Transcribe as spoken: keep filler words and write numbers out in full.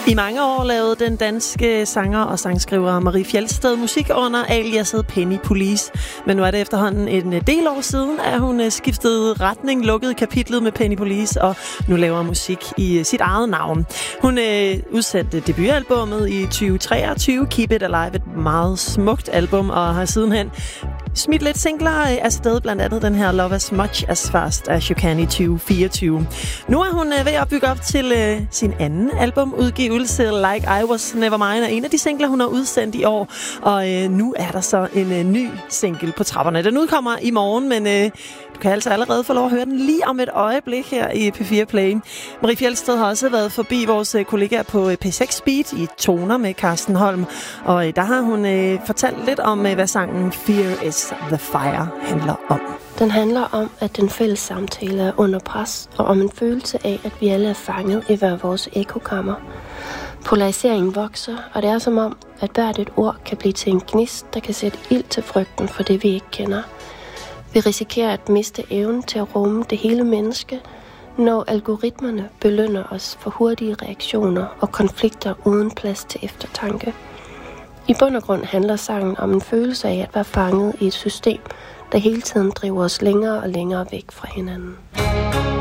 I mange år lavede den danske sanger og sangskriver Marie Fjeldsted musik under aliaset Penny Police. Men nu er det efterhånden en del år siden, at hun skiftede retning, lukkede kapitlet med Penny Police, og nu laver musik i sit eget navn. Hun øh, udsendte debutalbummet i tyve treogtyve, Keep It Alive, et meget smukt album, og har sidenhen smidt lidt singler afsted, blandt andet den her Love As Much As Fast As You Can i tyve fireogtyve. Nu er hun ved at bygge op til øh, sin anden albumudgivelse, Like I Was Nevermind, er en af de singler, hun har udsendt i år. Og øh, nu er der så en øh, ny single på trapperne. Den udkommer i morgen, men øh, du kan altså allerede få lov at høre den lige om et øjeblik her i P fire Play. Marie Fjeldsted har også været forbi vores kollegaer på P seks Speed i Toner med Carsten Holm. Og øh, der har hun øh, fortalt lidt om, øh, hvad sangen Fear Is The Fire handler om. Den handler om, at den fælles samtale er under pres, og om en følelse af, at vi alle er fanget i hver vores ekokammer. Polariseringen vokser, og det er som om, at hvert et ord kan blive til en gnist, der kan sætte ild til frygten for det, vi ikke kender. Vi risikerer at miste evnen til at rumme det hele menneske, når algoritmerne belønner os for hurtige reaktioner og konflikter uden plads til eftertanke. I bund og grund handler sangen om en følelse af at være fanget i et system, der hele tiden driver os længere og længere væk fra hinanden.